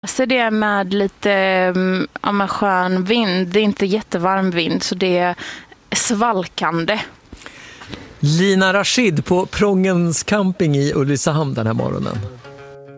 Så det är med lite med skön vind. Det är inte jättevarm vind, så det är svalkande. Lina Rashid på Prångens camping i Ulricehamn den här morgonen.